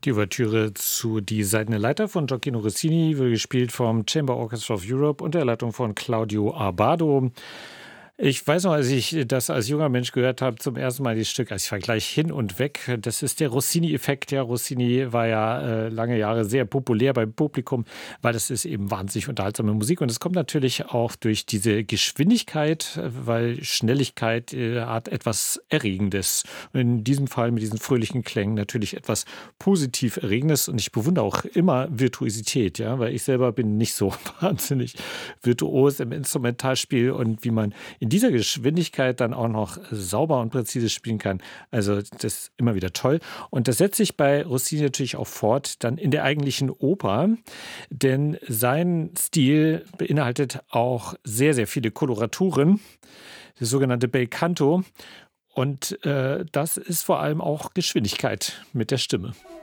Die Ouvertüre zu Die Seidene Leiter von Gioacchino Rossini wurde gespielt vom Chamber Orchestra of Europe unter der Leitung von Claudio Abbado. Ich weiß noch, als ich das als junger Mensch gehört habe, zum ersten Mal dieses Stück, also ich war gleich hin und weg. Das ist der Rossini-Effekt. Ja, Rossini war ja lange Jahre sehr populär beim Publikum, weil das ist eben wahnsinnig unterhaltsame Musik. Und es kommt natürlich auch durch diese Geschwindigkeit, weil Schnelligkeit hat etwas Erregendes. Und in diesem Fall mit diesen fröhlichen Klängen natürlich etwas positiv Erregendes. Und ich bewundere auch immer Virtuosität, ja, weil ich selber bin nicht so wahnsinnig virtuos im Instrumentalspiel und wie man in dieser Geschwindigkeit dann auch noch sauber und präzise spielen kann. Also das ist immer wieder toll. Und das setzt sich bei Rossini natürlich auch fort, dann in der eigentlichen Oper, denn sein Stil beinhaltet auch sehr, sehr viele Koloraturen, das sogenannte Bel Canto. Und das ist vor allem auch Geschwindigkeit mit der Stimme.